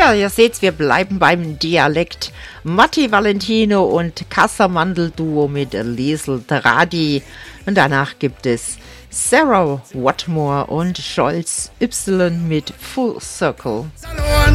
Ja, ihr seht, wir bleiben beim Dialekt. Matti Valentino und Kassamandel-Duo mit Liesl Tradi. Und danach gibt es Sarah Watmore und Scholz Y mit Full Circle.